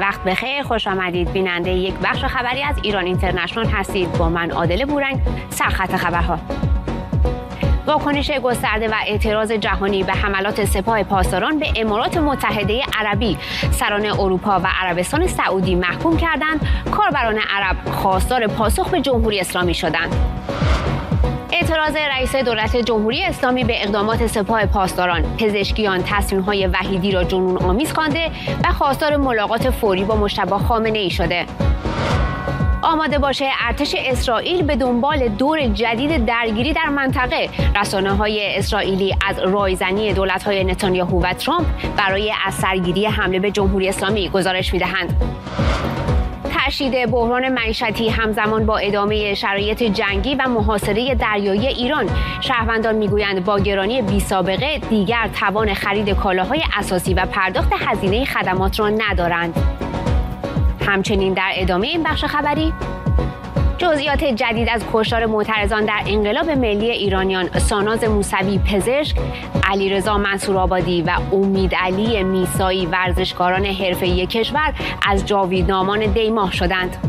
وقت بخیر، خوش آمدید. بیننده یک بخش خبری از ایران اینترنشنال هستید. با من عادل بورنگ. سرخط خبرها: واکنش گسترده و اعتراض جهانی به حملات سپاه پاسداران به امارات متحده عربی. سران اروپا و عربستان سعودی محکوم کردند کاربران عرب خواستار پاسخ به جمهوری اسلامی شدند. اعتراض رئیس دولت جمهوری اسلامی به اقدامات سپاه پاسداران. پزشکیان تصمیم‌های وحیدی را جنون آمیز خوانده و خواستار ملاقات فوری با مجتبی خامنه‌ای شده. آماده باشه ارتش اسرائیل به دنبال دور جدید درگیری در منطقه. رسانه‌های اسرائیلی از رایزنی دولت‌های نتانیاهو و ترامپ برای از سرگیری حمله به جمهوری اسلامی گزارش می‌دهند. تشدید بحران معیشتی همزمان با ادامه شرایط جنگی و محاصره دریایی ایران. شهروندان میگویند با گرانی بی‌سابقه دیگر توان خرید کالاهای اساسی و پرداخت هزینه خدمات را ندارند. همچنین در ادامه این بخش خبری جزئیات جدید از کشتار معترضان در انقلاب ملی ایرانیان. ساناز موسوی پزشک، علیرضا منصورآبادی و امیدعلی میسایی ورزشکاران حرفه‌ای کشور از جاویدنامان دیماه شدند.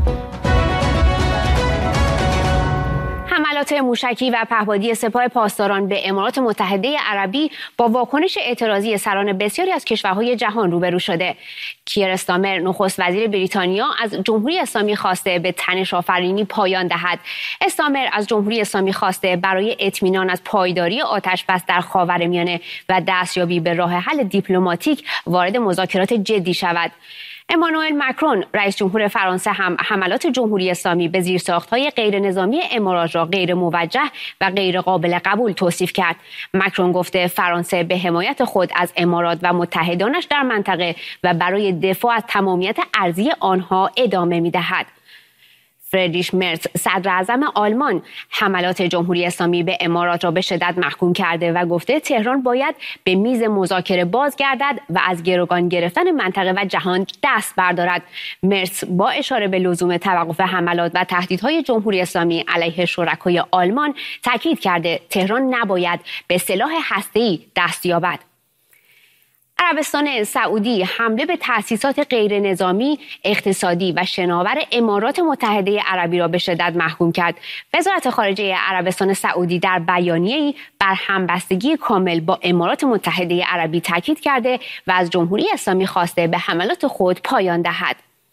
حملات موشکی و پهپادی سپاه پاسداران به امارات متحده عربی با واکنش اعتراضی سران بسیاری از کشورهای جهان روبرو شده. کیر استارمر نخست وزیر بریتانیا از جمهوری اسلامی خواسته به تنش‌آفرینی پایان دهد. استارمر از جمهوری اسلامی خواسته برای اطمینان از پایداری آتش‌بس در خاورمیانه و دستیابی به راه حل دیپلماتیک وارد مذاکرات جدی شود. امانوئل مکرون رئیس جمهور فرانسه هم حملات جمهوری اسلامی به زیرساخت‌های غیرنظامی امارات را غیر موجه و غیر قابل قبول توصیف کرد. مکرون گفته فرانسه به حمایت خود از امارات و متحدانش در منطقه و برای دفاع از تمامیت ارضی آنها ادامه می‌دهد. فریدریش مرتز صدر اعظم آلمان حملات جمهوری اسلامی به امارات را به شدت محکوم کرده و گفته تهران باید به میز مذاکره بازگردد و از گروگان گرفتن منطقه و جهان دست بردارد. مرتز با اشاره به لزوم توقف حملات و تهدیدهای جمهوری اسلامی علیه شرکای آلمان تاکید کرده تهران نباید به سلاح هسته‌ای دست یابد. عربستان سعودی حمله به تأسیسات غیر نظامی، اقتصادی و شناور امارات متحده عربی را به شدت محکوم کرد. وزارت خارجه عربستان سعودی در بیانیه‌ای بر همبستگی کامل با امارات متحده عربی تاکید کرده و از جمهوری اسلامی خواسته به حملات خود پایان دهد.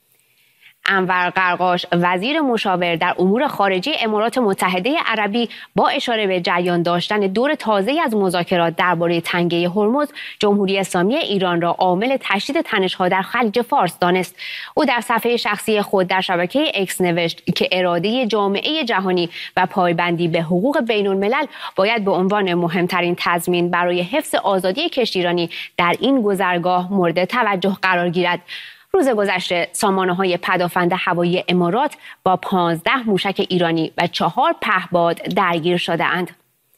انور قرقاش وزیر مشاور در امور خارجه امارات متحده عربی با اشاره به جریان داشتن دور تازه‌ای از مذاکرات درباره تنگه هرمز، جمهوری اسلامی ایران را عامل تشدید تنش‌ها در خلیج فارس دانست. او در صفحه شخصی خود در شبکه اکس نوشت که اراده جامعه جهانی و پایبندی به حقوق بین‌الملل باید به عنوان مهمترین تضمین برای حفظ آزادی کشتیرانی در این گذرگاه مورد توجه قرار گیرد. روز گذشته سامانه‌های پدافند هوایی امارات با 15 موشک ایرانی و 4 پهپاد درگیر شده‌اند.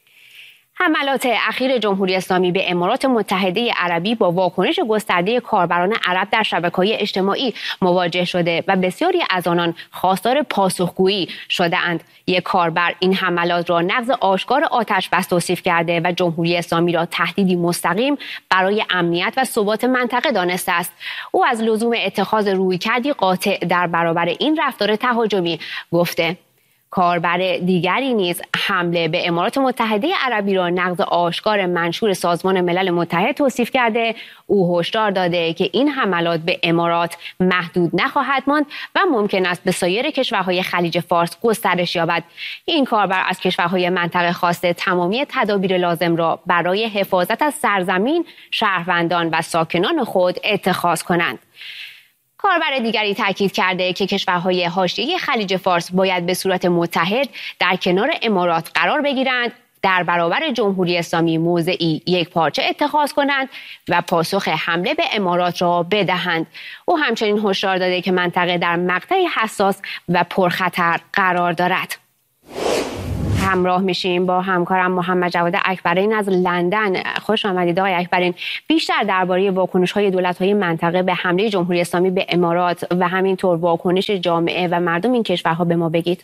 حملات اخیر جمهوری اسلامی به امارات متحده عربی با واکنش گسترده کاربران عرب در شبکه‌های اجتماعی مواجه شده و بسیاری از آنان خواستار پاسخگویی شده‌اند. یک کاربر این حملات را نقض آشکار آتش‌بس توصیف کرده و جمهوری اسلامی را تهدیدی مستقیم برای امنیت و ثبات منطقه دانسته است. او از لزوم اتخاذ رویکردی قاطع در برابر این رفتار تهاجمی گفته. کاربر دیگری نیز حمله به امارات متحده عربی را نقض آشکار منشور سازمان ملل متحد توصیف کرده. او هشدار داده که این حملات به امارات محدود نخواهد ماند و ممکن است به سایر کشورهای خلیج فارس گسترش یابد. این کاربر از کشورهای منطقه خواسته تمامی تدابیر لازم را برای حفاظت از سرزمین، شهروندان و ساکنان خود اتخاذ کنند. کاربر دیگری تاکید کرده که کشورهای حاشیه خلیج فارس باید به صورت متحد در کنار امارات قرار بگیرند، در برابر جمهوری اسلامی موضعی یک پارچه اتخاذ کنند و پاسخ حمله به امارات را بدهند. او همچنین هشدار داده که منطقه در مقطعی حساس و پرخطر قرار دارد. همراه میشیم با همکارم محمد جواد اکبرین از لندن. خوش آمدید آقای اکبرین. بیشتر درباره واکنش‌های دولت‌های منطقه به حمله جمهوری اسلامی به امارات و همینطور واکنش جامعه و مردم این کشورها به ما بگید.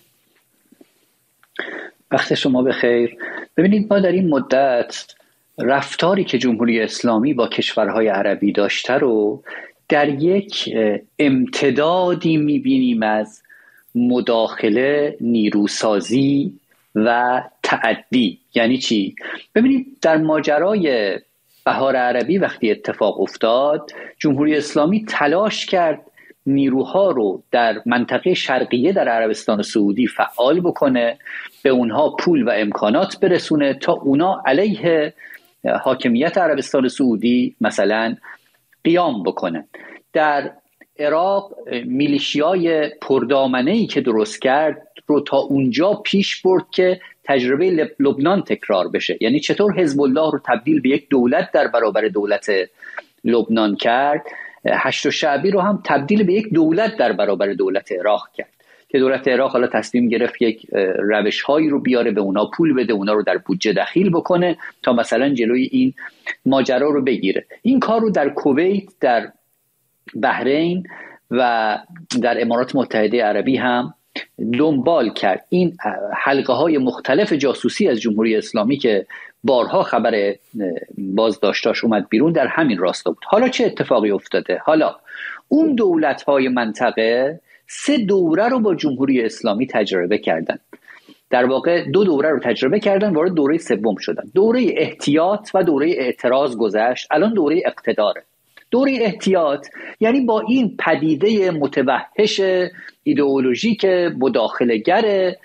وقت شما بخیر. ببینید، ما در این مدت رفتاری که جمهوری اسلامی با کشورهای عربی داشته رو در یک امتدادی میبینیم از مداخله، نیروسازی و تعدی. یعنی چی؟ ببینید در ماجرای بهار عربی وقتی اتفاق افتاد، جمهوری اسلامی تلاش کرد نیروها رو در منطقه شرقیه در عربستان سعودی فعال بکنه، به اونها پول و امکانات برسونه تا اونا علیه حاکمیت عربستان سعودی مثلا قیام بکنه. در عراق میلیشیای پردامنه‌ای که درست کرد رو تا اونجا پیش برد که تجربه لبنان تکرار بشه. یعنی چطور حزب الله رو تبدیل به یک دولت در برابر دولت لبنان کرد، هشت شعبی رو هم تبدیل به یک دولت در برابر دولت عراق کرد که دولت عراق حالا تصمیم گرفت یک روش‌هایی رو بیاره، به اونا پول بده، اونا رو در بودجه دخیل بکنه تا مثلا جلوی این ماجرا رو بگیره. این کار رو در کویت، در بحرین و در امارات متحده عربی هم دنبال کرد. این حلقه های مختلف جاسوسی از جمهوری اسلامی که بارها خبر بازداشتاش اومد بیرون در همین راستا بود. حالا چه اتفاقی افتاده؟ حالا اون دولت های منطقه 3 دوره رو با جمهوری اسلامی تجربه کردن. در واقع 2 دوره رو تجربه کردن، وارد دوره سوم شدن. دوره احتیاط و دوره اعتراض گذشت، الان دوره اقتداره. دوره احتیاط یعنی با این پدیده متوحش ایدئولوژیک مداخله‌گر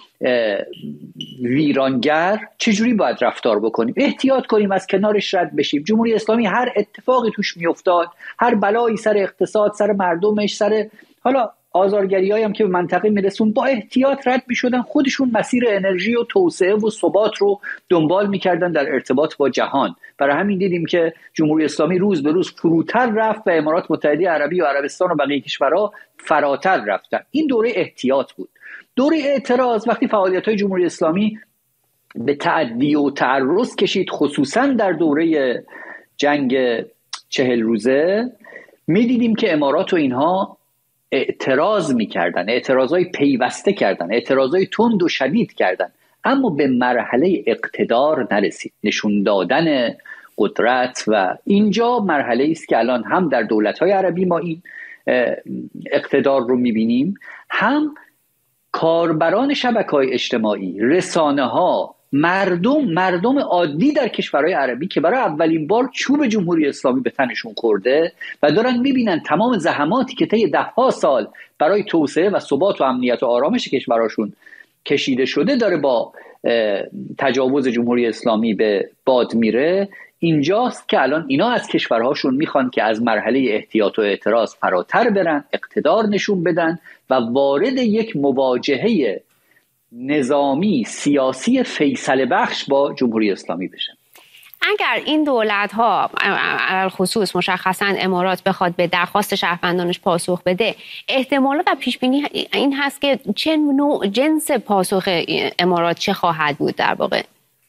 ویرانگر چجوری باید رفتار بکنیم؟ احتیاط کنیم، از کنارش رد بشیم. جمهوری اسلامی هر اتفاقی توش میافتاد، هر بلایی سر اقتصاد، سر مردمش، سر حالا آزارگریایی هم که به منطقه میرسون، با احتیاط رد میشدن. خودشون مسیر انرژی و توسعه و ثبات رو دنبال میکردن در ارتباط با جهان. برای همین دیدیم که جمهوری اسلامی روز به روز فروتر رفت و امارات متحده عربی و عربستان و بقیه کشورها فراتر رفتن. این دوره احتیاط بود. دوره اعتراض وقتی فعالیت‌های جمهوری اسلامی به تعدی و تعرض کشید، خصوصا در دوره جنگ 40 روزه، میدیدیم که امارات و اینها اعتراض میکردن، اعتراضای پیوسته کردن، اعتراضای تند و شدید کردن، اما به مرحله اقتدار نرسید، نشون دادن قدرت. و اینجا مرحله است که الان هم در دولت‌های عربی ما این اقتدار رو میبینیم، هم کاربران شبکه‌های اجتماعی، رسانه‌ها، مردم عادی در کشورهای عربی که برای اولین بار چوب جمهوری اسلامی به تنشون خورده و دارن میبینن تمام زحماتی که طی 10 سال برای توسعه و ثبات و امنیت و آرامش کشورهاشون کشیده شده داره با تجاوز جمهوری اسلامی به باد میره. اینجاست که الان اینا از کشورهاشون میخوان که از مرحله احتیاط و اعتراض فراتر برن، اقتدار نشون بدن و وارد یک مواجهه نظامی سیاسی فیصله بخش با جمهوری اسلامی بشن. اگر این دولت‌ها خصوص مشخصاً امارات بخواد به درخواست شهروندانش پاسخ بده، احتمالات و پیشبینی این هست که چه نوع جنس پاسخ امارات چه خواهد بود در واقع؟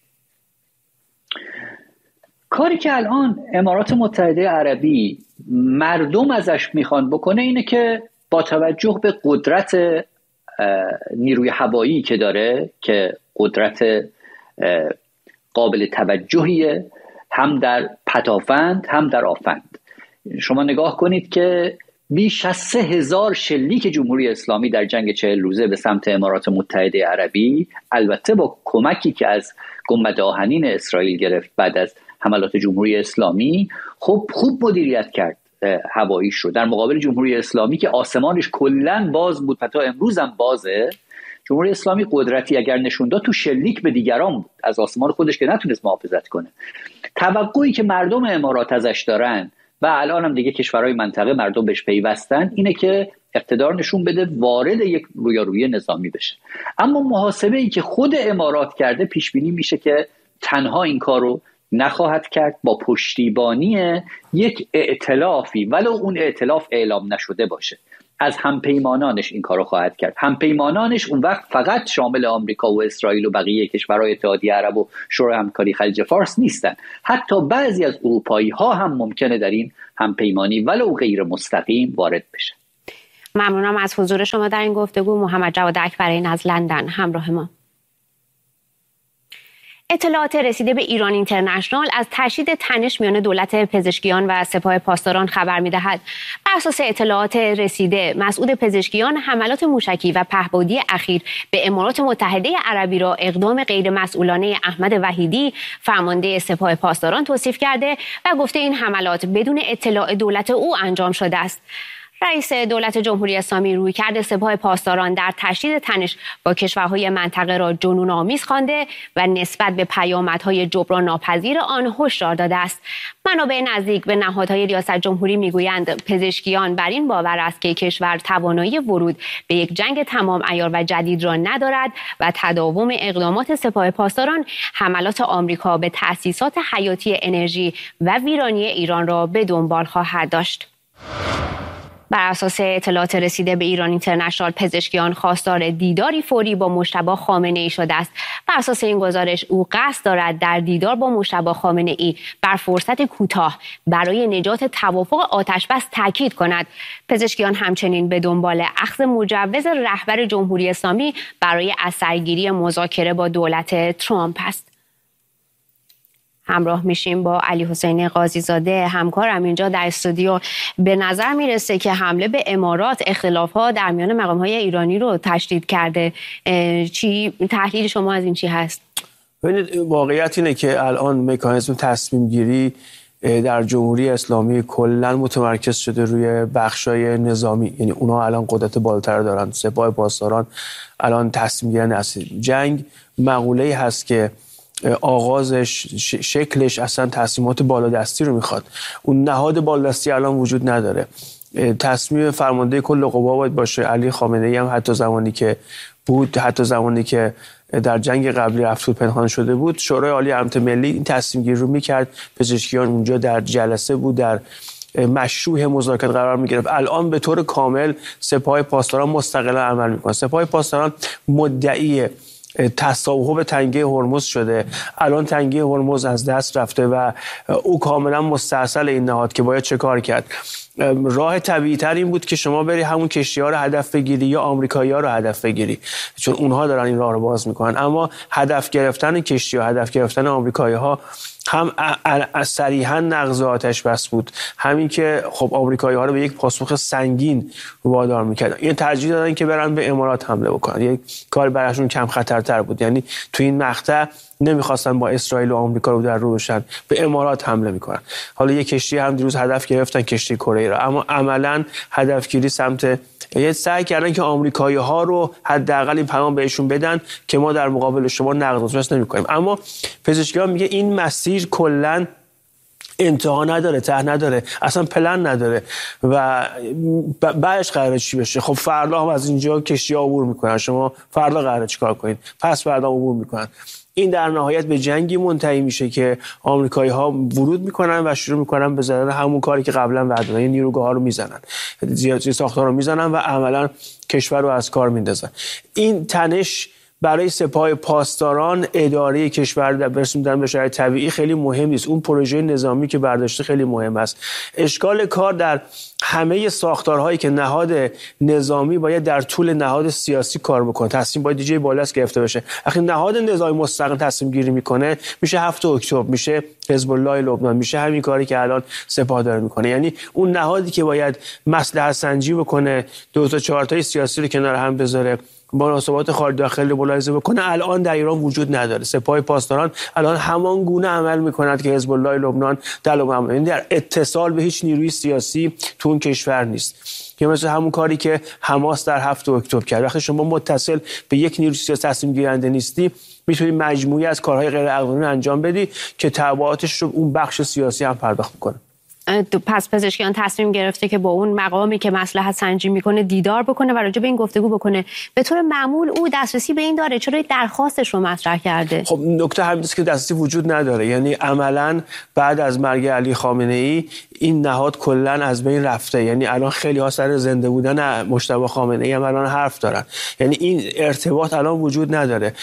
کاری که الان امارات متحده عربی مردم ازش میخوان بکنه اینه که با توجه به قدرت نیروی هوایی که داره، که قدرت قابل توجهیه، هم در پتافند هم در آفند. شما نگاه کنید که بیش از 3000 شلیک جمهوری اسلامی در جنگ 40 روزه به سمت امارات متحده عربی، البته با کمکی که از گنبد آهنین اسرائیل گرفت بعد از حملات جمهوری اسلامی، خب خوب مدیریت کرد هواییش رو در مقابل جمهوری اسلامی که آسمانش کلاً باز بود و تا امروز هم بازه. جمهوری اسلامی قدرتی اگر نشون داد تو شلیک به دیگران بود، از آسمان خودش که نتونست محافظت کنه. توقعی که مردم امارات ازش دارن و الان هم دیگه کشورهای منطقه مردم بهش پیوستن اینه که اقتدار نشون بده، وارد یک رویارویی نظامی بشه. اما محاسبه‌ای که خود امارات کرده پیش بینی میشه که تنها این کارو نخواهد کرد، با پشتیبانی یک ائتلافی، ولو اون ائتلاف اعلام نشده باشه، از همپیمانانش این کارو خواهد کرد. همپیمانانش اون وقت فقط شامل آمریکا و اسرائیل و بقیه کشورهای اتحادیه عرب و شورای همکاری خلیج فارس نیستن. حتی بعضی از اروپایی ها هم ممکنه در این همپیمانی ولو غیر مستقیم وارد بشه. ممنونم از حضور شما در این گفتگو. محمد جواد اکبرین از لندن همراه ما. اطلاعات رسیده به ایران اینترنشنال از تشدید تنش میان دولت پزشکیان و سپاه پاسداران خبر می‌دهد. بر اساس اطلاعات رسیده، مسئول پزشکیان حملات موشکی و پهپادی اخیر به امارات متحده عربی را اقدام غیرمسئولانه احمد وحیدی، فرمانده سپاه پاسداران توصیف کرده و گفته این حملات بدون اطلاع دولت او انجام شده است. رئیس دولت جمهوری اسلامی رویکرد سپاه پاسداران در تشدید تنش با کشورهای منطقه را جنون‌آمیز خوانده و نسبت به پیامدهای جبران ناپذیر آن هشدار داده است. منابع نزدیک به نهادهای ریاست جمهوری میگویند پزشکیان بر این باور است که کشور توانایی ورود به یک جنگ تمام عیار و جدید را ندارد و تداوم اقدامات سپاه پاسداران حملات آمریکا به تأسیسات حیاتی انرژی و ویرانی ایران را به دنبال خواهد داشت. بر اساس اطلاعات رسیده به ایران اینترنشنال، پزشکیان خواستار دیداری فوری با مجتبی خامنه‌ای شده است. بر اساس این گزارش او قصد دارد در دیدار با مجتبی خامنه‌ای بر فرصت کوتاه برای نجات توافق آتش‌بس تاکید کند. پزشکیان همچنین به دنبال اخذ مجوز رهبر جمهوری اسلامی برای اثرگیری مذاکره با دولت ترامپ است. همراه میشیم با علی حسین قاضی زاده همکارم اینجا در استودیو. به نظر میرسه که حمله به امارات اختلافات در میان مقام‌های ایرانی رو تشدید کرده. چی تحلیل شما از این چی هست؟ ببینید، واقعیت اینه که الان مکانیزم تصمیم گیری در جمهوری اسلامی کلا متمرکز شده روی بخشای نظامی، یعنی اونها الان قدرت بالاتر دارن. سپاه پاسداران الان تصمیم گیرن اصلی. جنگ مقوله‌ای هست که آغازش شکلش اصلا تصمیمات بالادستی رو میخواد. اون نهاد بالادستی الان وجود نداره. تصمیم فرمانده کل قوا باید باشه. علی خامنه‌ای هم حتی زمانی که در جنگ قبلی رفت پنهان شده بود، شورای عالی امنیت ملی این تصمیم گیری رو میکرد. پزشکیان اونجا در جلسه بود، در مشروع مذاکرات قرار میگرفت. الان به طور کامل سپاه پاسداران مستقلا عمل میکنه. سپاه پاسداران مدعی تصاحب تنگه هرمز شده. الان تنگه هرمز از دست رفته و او کاملا مستاصل این نهاد که باید چه کار کرد. راه طبیعی تر این بود که شما بری همون کشتی‌ها رو هدف بگیری یا آمریکایی‌ها رو هدف بگیری، چون اونها دارن این راه رو باز میکنن. اما هدف گرفتن کشتی‌ها، هدف گرفتن آمریکایی‌ها هم صریحاً نقض آتش بس بود، همین که خب آمریکایی‌ها رو به یک پاسخ سنگین وادار می‌کردن. این ترجیح دادن که برن به امارات حمله بکنن. یک کار براشون کم خطرتر بود. یعنی تو این مقطع نمیخواستن با اسرائیل و آمریکا رو در رو بشن، به امارات حمله میکنن. حالا یک کشتی هم دیروز هدف گرفتن، کشتی کره را، اما عملاً هدفگیری سمت سعی کردن که آمریکایی‌ها رو حداقل این پیام بهشون بدن که ما در مقابل شما نقد آتش نمی‌کنیم. اما پزشکیان میگه این مسیر کلاً انتها نداره، ته نداره، اصلا پلن نداره و بعدش قراره چی بشه. خب فردا هم از اینجا کشتی‌ها عبور میکنن، شما فردا قراره چیکار کنید؟ پس فردا عبور میکنن. این در نهایت به جنگی منتهی میشه که آمریکایی‌ها ورود میکنن و شروع میکنن به زدن همون کاری که قبلا وعده دادن، این نیروگاه‌ها رو میزنن، زیادی ساختار رو میزنن و عملاً کشور رو از کار میندازن. این تنش برای سپاه پاسداران اداره کشور در برسوندن به شرایط طبیعی خیلی مهم نیست. اون پروژه نظامی که برداشته خیلی مهم است. اشکال کار در همه ساختارهایی که نهاد نظامی باید در طول نهاد سیاسی کار بکنه، تصمیم باید دیجی بالاست گرفته بشه. وقتی نهاد نظامی مستقل تصمیم گیری میکنه، میشه 7 اکتبر، میشه حزب الله لبنان، میشه همین کاری که الان سپاه داره میکنه. یعنی اون نهادی که باید مصلحت سنجی بکنه، 2 تا 4 تای سیاسی رو کنار هم بذاره، مناسبات خارج داخلی ملاحظه بکنه، الان در ایران وجود نداره. سپاه پاسداران الان همان گونه عمل میکند که حزب الله لبنان در لبنان، یعنی در اتصال به هیچ نیروی سیاسی تو اون کشور نیست. که مثل همون کاری که حماس در 7 اکتبر کرد. وقتی شما متصل به یک نیروی سیاسی تصمیم گیرنده نیستی، میتونی مجموعی از کارهای غیر قانونی انجام بدی که تبعاتش رو اون بخش سیاسی هم پرداخت میکنه. پس پزشکیان تصمیم گرفته که با اون مقامی که مصلحت سنجی میکنه دیدار بکنه و راجع به این گفتگو بکنه. به طور معمول او دسترسی به این داره، چرا درخواستش رو مطرح کرده؟ خب نکته همین است که دسترسی وجود نداره. یعنی عملاً بعد از مرگ علی خامنه‌ای این نهاد کلا از بین رفته. یعنی الان خیلی ها سر زنده بودن مجتبی خامنه‌ای هم الان حرف دارن. یعنی این ارتباط الان وجود نداره.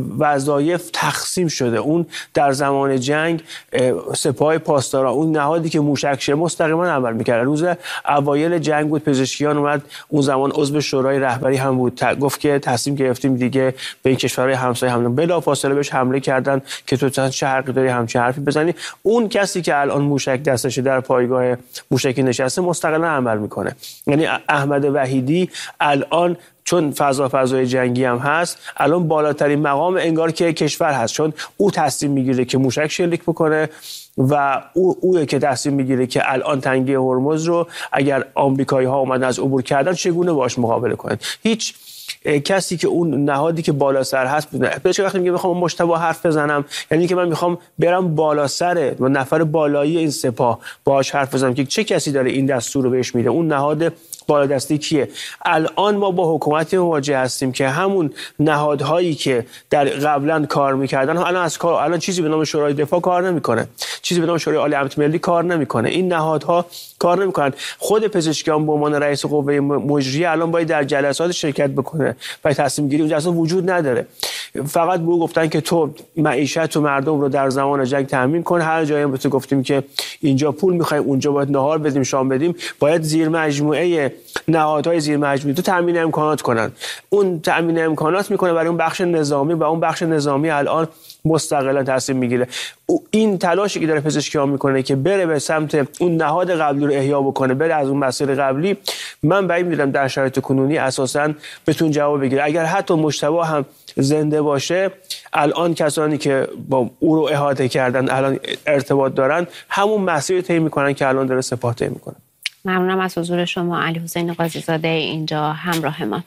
وظایف تقسیم شده. اون در زمان جنگ سپاه پاسداران، اون نهادی که موشک مستقیما عمل می‌کرد. روز اوایل جنگ بود، پزشکیان اومد، اون زمان عضو شورای رهبری هم بود، گفت که تصمیم گرفتیم دیگه به این کشورهای همسایه حمله، بلافاصله بهش حمله کردن که تو چه حقی داری همچین حرفی بزنی. اون کسی که الان موشک دستشه در پایگاه موشکی نشسته مستقلا عمل میکنه. یعنی احمد وحیدی الان چون فضای جنگی هم هست، الان بالاترین مقام انگار که کشور هست، چون او تصمیم میگیره که موشک شلیک بکنه و اوه که تصمیم میگیره که الان تنگه هرمز رو اگر آمریکایی ها اومدن از عبور کردن چگونه باش مقابله کنن. هیچ کسی که اون نهادی که بالا سر هست بودن. بهش وقتی میگه میخوام مجتبی حرف بزنم، یعنی که من میخوام برم بالا سر و نفر بالایی این سپاه باهاش حرف بزنم که چه کسی داره این دستور رو بهش میده، اون نهاد بالادستی کیه. الان ما با حکومتی مواجه هستیم که همون نهادهایی که در قبلا کار میکردن الان چیزی به نام شورای دفاع کار نمیکنه، چیزی به نام شورای عالی امنیت ملی کار نمیکنه. این نهادها کار نمیکنن. خود پزشکیان به عنوان رئیس قوه مجریه الان باید در جلسات شرکت بکنه و تصمیم گیری اونجا اصلا وجود نداره. فقط به او گفتن که تو معیشت و مردم رو در زمان جنگ تامین کن. هر جایی هم به تو گفتیم که اینجا پول می‌خوایم، اونجا باید نهار بدیم، شام بدیم، باید زیر مجموعه نهادهای زیر مجموعه تو تامین امکانات کنن. اون تامین امکانات میکنه برای اون بخش نظامی و اون بخش نظامی الان مستقلا تصمیم میگیره. این تلاشی که داره پزشکیان میکنه که بره به سمت اون نهاد قبلی رو احیا بکنه، بره از اون مسیر قبلی، من بعید میدونم در شرایط کنونی اساساً بتون جواب بگیره. اگر حتی مجتبی هم زنده باشه، الان کسانی که با او رو احاطه کردن الان ارتباط دارن همون مسیر طی میکنن که الان داره سپاه طی میکنه. ممنونم از حضور شما علی حسین قاضی زاده اینجا همراه ما.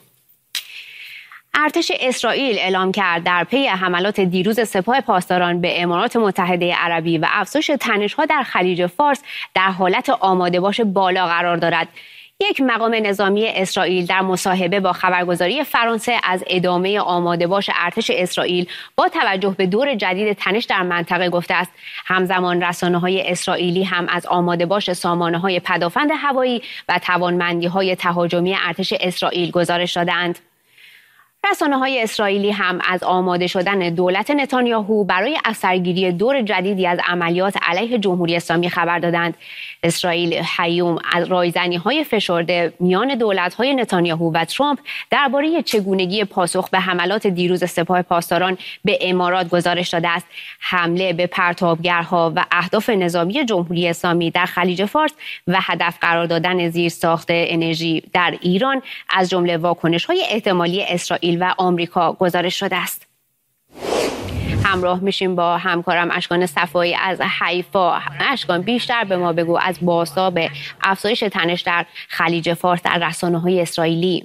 ارتش اسرائیل اعلام کرد در پی حملات دیروز سپاه پاسداران به امارات متحده عربی و افزایش تنش‌ها در خلیج فارس در حالت آماده باش بالا قرار دارد. یک مقام نظامی اسرائیل در مصاحبه با خبرگزاری فرانسه از ادامه آماده باش ارتش اسرائیل با توجه به دور جدید تنش در منطقه گفته است. همزمان رسانه‌های اسرائیلی هم از آماده باش سامانه‌های پدافند هوایی و توانمندی‌های تهاجمی ارتش اسرائیل گزارش دادند. رسانه‌های اسرائیلی هم از آماده شدن دولت نتانیاهو برای اثرگیری دور جدیدی از عملیات علیه جمهوری اسلامی خبر دادند. اسرائیل هیوم از رایزنی‌های فشرده میان دولت‌های نتانیاهو و ترامپ درباره چگونگی پاسخ به حملات دیروز سپاه پاسداران به امارات گزارش داده است. حمله به پرتابگرها و اهداف نظامی جمهوری اسلامی در خلیج فارس و هدف قرار دادن زیرساخت انرژی در ایران از جمله واکنش‌های احتمالی اسرائیل و آمریکا گزارش شده است. همراه میشیم با همکارم اشکان صفایی از حیفا. اشکان، بیشتر به ما بگو از بازتاب افزایش تنش در خلیج فارس در رسانه‌های اسرائیلی.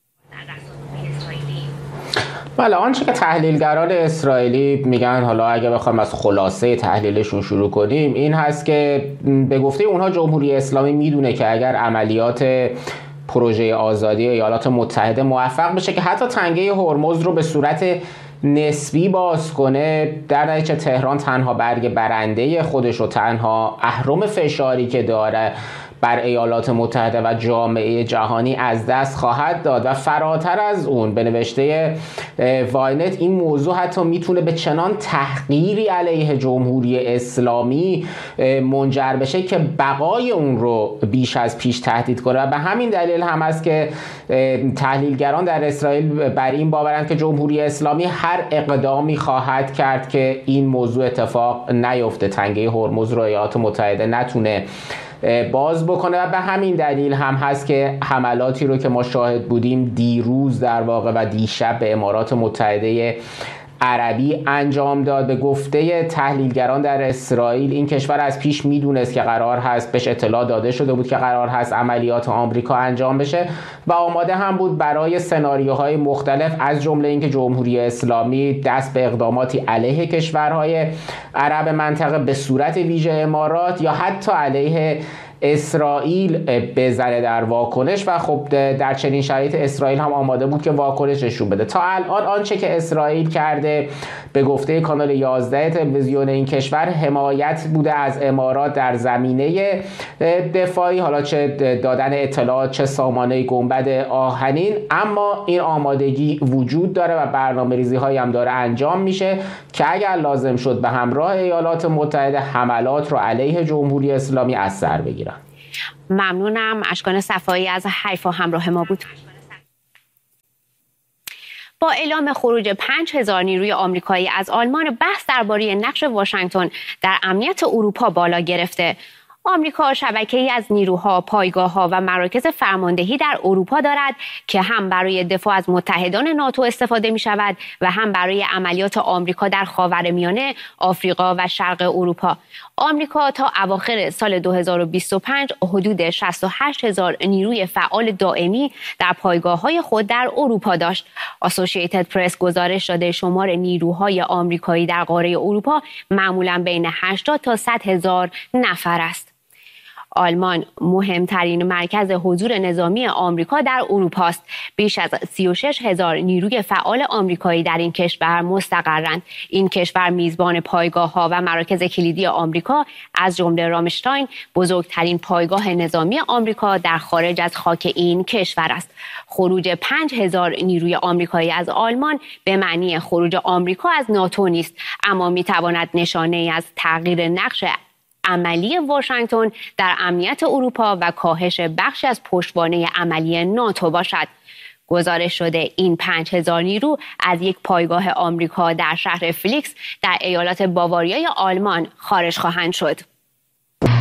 بله، آنچه که تحلیلگران اسرائیلی میگن، حالا اگه بخوایم از خلاصه تحلیلشون شروع کنیم، این هست که به گفته اونها جمهوری اسلامی میدونه که اگر عملیات پروژه آزادی ایالات متحده موفق بشه که حتی تنگه هرمز رو به صورت نسبی باز کنه، در نتیجه تهران تنها برگ برنده خودش رو، تنها اهرم فشاری که داره بر ایالات متحده و جامعه جهانی از دست خواهد داد. و فراتر از اون، به نوشته واینت، این موضوع حتی میتونه به چنان تحقیری علیه جمهوری اسلامی منجر بشه که بقای اون رو بیش از پیش تهدید کنه. و به همین دلیل هم است که تحلیلگران در اسرائیل بر این باورند که جمهوری اسلامی هر اقدامی خواهد کرد که این موضوع اتفاق نیفته، تنگه هرمز رو ایالات متحده نتونه باز بکنه. و به همین دلیل هم هست که حملاتی رو که ما شاهد بودیم دیروز در واقع و دیشب به امارات متحده عربی انجام داد. به گفته تحلیلگران در اسرائیل، این کشور از پیش میدونست که قرار هست، بهش اطلاع داده شده بود که قرار هست عملیات آمریکا انجام بشه و آماده هم بود برای سناریوهای مختلف، از جمله اینکه جمهوری اسلامی دست به اقداماتی علیه کشورهای عرب منطقه به صورت ویژه امارات یا حتی علیه اسرائیل بزنه در واکنش و خب در چنین شرایط اسرائیل هم آماده بود که واکنش نشون بده. تا الان آنچه که اسرائیل کرده به گفته کانال 11 تلویزیون این کشور حمایت بوده از امارات در زمینه دفاعی، حالا چه دادن اطلاعات چه سامانه گنبد آهنین، اما این آمادگی وجود داره و برنامه‌ریزی هایی هم داره انجام میشه که اگر لازم شد به همراه ایالات متحده حملات رو علیه جمهوری اسلامی از سر بگیرن. ممنونم. اشکان صفایی از حیفا همراه ما بود. با اعلام خروج 5000 نیروی آمریکایی از آلمان، بحث درباره نقش واشنگتن در امنیت اروپا بالا گرفته. آمریکا شبکه‌ای از نیروها، پایگاه‌ها و مراکز فرماندهی در اروپا دارد که هم برای دفاع از متحدان ناتو استفاده می‌شود و هم برای عملیات آمریکا در خاورمیانه، آفریقا و شرق اروپا. آمریکا تا اواخر سال 2025 حدود 68000 نیروی فعال دائمی در پایگاه‌های خود در اروپا داشت. اسوسییتد پرس گزارش داده شمار نیروهای آمریکایی در قاره اروپا معمولاً بین 80 تا 100,000 نفر است. آلمان مهمترین مرکز حضور نظامی آمریکا در اروپا است. بیش از 36,000 نیروی فعال آمریکایی در این کشور مستقرند. این کشور میزبان پایگاه‌ها و مراکز کلیدی آمریکا از جمله رامشتاین، بزرگترین پایگاه نظامی آمریکا در خارج از خاک این کشور است. خروج 5000 نیروی آمریکایی از آلمان به معنی خروج آمریکا از ناتو نیست، اما میتواند نشانه‌ای از تغییر نقش عملی واشنگتن در امنیت اروپا و کاهش بخشی از پشتوانه عملی ناتو باشد. گزارش شده این 5000 نیرو از یک پایگاه آمریکا در شهر فلیکس در ایالات باواریای آلمان خارج خواهند شد.